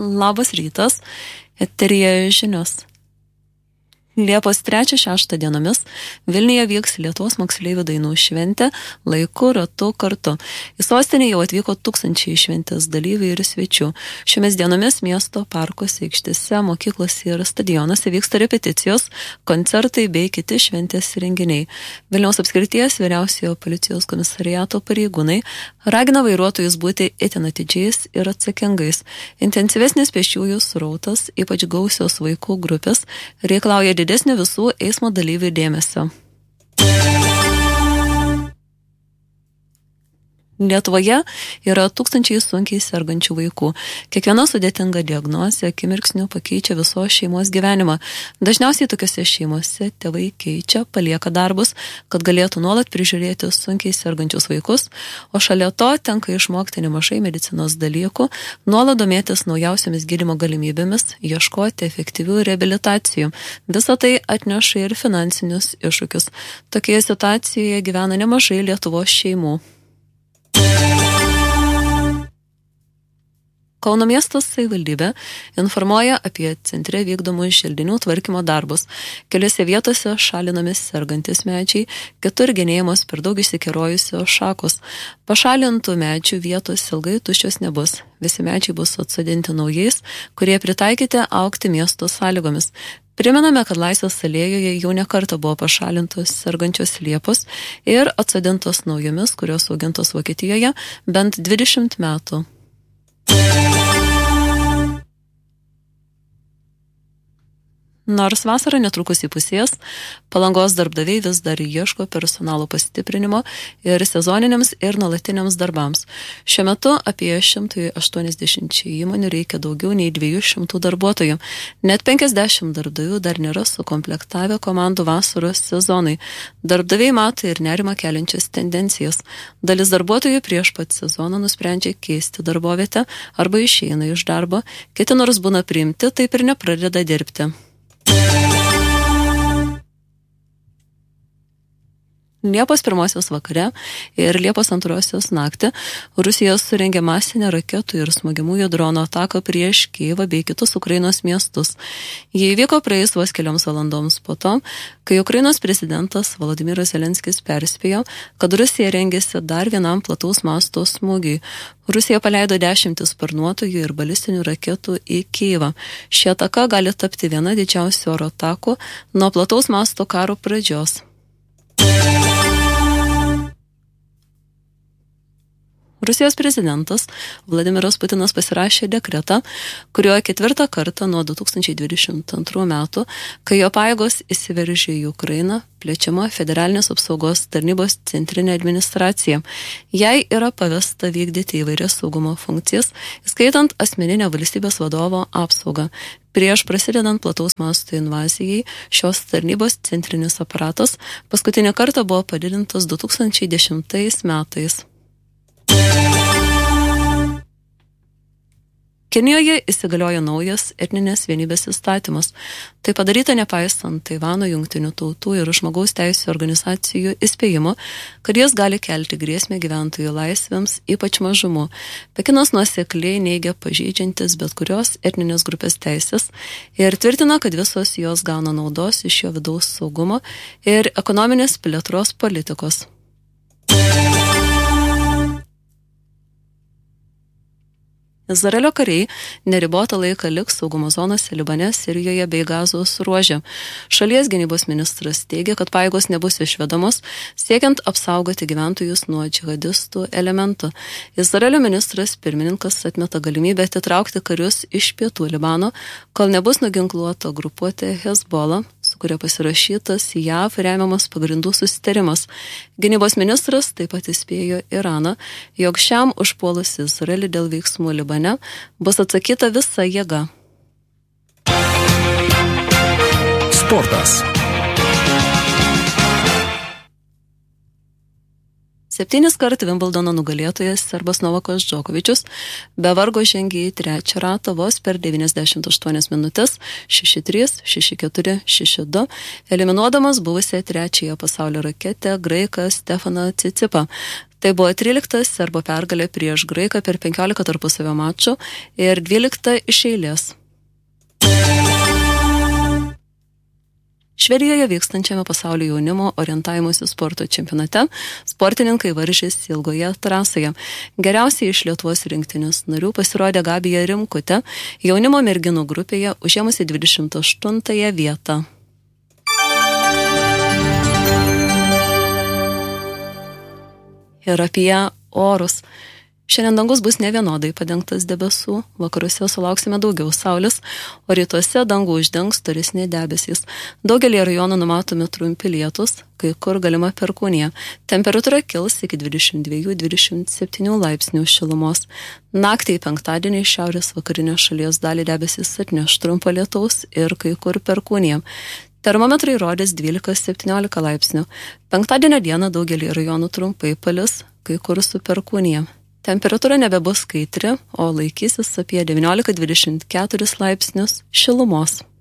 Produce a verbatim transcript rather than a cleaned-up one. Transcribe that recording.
Labas rytas, eteryje žinios. Liepos trečią šeštą dienomis Vilniuje vyks Lietuvos moksleivių dainų šventė laiku, ratu, kartu. Į sostinę jau atvyko tūkstančiai šventės dalyvių ir svečių. Šiomis dienomis miesto parkuose, aikštėse, mokyklose ir stadionuose vyksta repeticijos, koncertai bei kiti šventės renginiai. Vilniaus apskrities vyriausiojo policijos komisariato pareigūnai ragina vairuotojus būti itin atidžiais ir atsakingais. Intensyvesnis pėsčiųjų srautas, ypač gausios vaikų grupės, reikalauja didesnio visų eismo dalyvių dėmesio. Lietuvoje yra tūkstančiai sunkiai sergančių vaikų. Kiekviena sudėtinga diagnozė akimirksniu pakeičia visos šeimos gyvenimą. Dažniausiai tokiose šeimose tėvai keičia, palieka darbus, kad galėtų nuolat prižiūrėti sunkiai sergančius vaikus, o šalia to tenka išmokti nemažai medicinos dalykų, nuolat domėtis naujausiamis gydymo galimybėmis, ieškoti efektyvių reabilitacijų. Visą tai atneša ir finansinius iššūkius. Tokioje situacijoje gyvena nemažai Lietuvos šeimų. Kauno miestas savivaldybė informuoja apie centre vykdomus želdinių tvarkymo darbus. Keliose vietose šalinami sergantis medžiai, kitur genėjamos per daug išsikerojusios šakos. Pašalintų medžių vietos ilgai tuščios nebus. Visi medžiai bus atsodinti naujais, kurie pritaikyti augti miesto sąlygomis. Primename, kad Laisvės alėjoje jau ne kartą buvo pašalintos sergančios liepos ir atsodintos naujomis, kurios augintos Vokietijoje bent dvidešimt metų. Nors vasara netrukus įpusės, Palangos darbdaviai vis dar ieško personalo pastiprinimo ir sezoniniams ir nuolatiniams darbams. Šiuo metu apie šimtą aštuoniasdešimt įmonių reikia daugiau nei dviejų šimtų darbuotojų. Net penkiasdešimt darbdavių dar nėra sukomplektavę komandų vasaros sezonai. Darbdaviai mato ir nerimą keliančias tendencijas. Dalis darbuotojų prieš pat sezoną nusprendžia keisti darbovietę arba išeina iš darbo, kiti nors būna priimti, taip ir nepradeda dirbti. Liepos pirmosios vakare ir Liepos antrosios naktį Rusija surengė masinę raketų ir smogiamųjų dronų ataką prieš Kijevą bei kitus Ukrainos miestus. Jie įvyko praėjus vos kelioms valandoms po to, kai Ukrainos prezidentas Volodymyras Zelenskis perspėjo, kad Rusija rengėsi dar vienam plataus masto smūgiui. Rusija paleido dešimtis sparnuotojų ir balistinių raketų į Kijevą. Ši ataka gali tapti viena didžiausių oro atakų nuo plataus masto karo pradžios. Rusijos prezidentas Vladimiras Putinas pasirašė dekretą, kuriuo ketvirtą kartą nuo du tūkstančiai dvidešimt antrų metų, kai jo pajėgos įsiveržė į Ukrainą, plečiama Federalinės apsaugos tarnybos centrinė administracija. Jai yra pavesta vykdyti įvairias saugumo funkcijas, įskaitant asmeninę valstybės vadovo apsaugą. Prieš prasidedant plataus masto invazijai, šios tarnybos centrinis aparatas paskutinį kartą buvo padidintas du tūkstančiai dešimtais metais. Kinijoje įsigaliojo naujas etninės vienybės įstatymas. Tai padaryta nepaisant Taivano jungtinių tautų ir žmogaus teisių organizacijų įspėjimo, kad jis gali kelti grėsmę gyventojų laisvėms, ypač mažumų. Pekinas nuosekliai neigia pažeidžiantis bet kurios etninės grupės teisės ir tvirtina, kad visos jos gauna naudos iš jo vidaus saugumo ir ekonominės plėtros politikos. Izraelio kariai neribotą laiką liks saugumo zonose Libane, Sirijoje bei Gazos ruože. Šalies gynybos ministras teigia, kad pajėgos nebus išvedamos, siekiant apsaugoti gyventojus nuo džihadistų elementų. Izraelio ministras pirmininkas atmeta galimybę atitraukti karius iš pietų Libano, kol nebus nuginkluota grupuotė Hezbollah, su kuria pasirašytas J A V remiamas pagrindų susitarimas. Gynybos ministras taip pat įspėjo Iraną, jog šiam užpuolus Izraelį dėl veiksmų Libane bus atsakyta visa jėga. Sportas. Septynis kart Vimbldono nugalėtojas serbas Novakas Džokovičius be vargo žengė į trečią ratą vos per devyniasdešimt aštuonias minutės šeši trys, šeši keturi, šeši du, eliminuodamas buvusią trečiąją pasaulio raketę graiką Stefaną Cicipą. Tai buvo trylikta serbo pergalė prieš Graiką per penkiolika tarpusavio mačų ir dvylikta iš eilės. Švedijoje vykstančiame pasaulio jaunimo orientavimosi sporto čempionate sportininkai varžėsi ilgoje trasoje. Geriausiai iš Lietuvos rinktinės narių pasirodė Gabija Rimkutė, jaunimo merginų grupėje užėmusi dvidešimt aštuntąją vietą. Ir apie orus. Šiandien dangus bus nevienodai padengtas debesų, vakaruose sulauksime daugiau saulės, o rytuose dangų uždengs storesni debesys. Daugelį rajonų numatomi trumpi lietus, kai kur galima perkūnija. Temperatūra kils iki dvidešimt dviejų iki dvidešimt septynių laipsnių šilumos. Naktį į penktadienį šiaurės vakarinio šalies dalį debesys atneš trumpo lietaus ir kai kur perkūnija. Termometrai rodys dvylika septyniolika laipsnių. Penktadienio dieną daugelį rajonų trumpai palis, kai kur su perkūnija. Temperatūra nebebus kaitri, o laikysis apie devyniolika dvidešimt keturis laipsnius šilumos.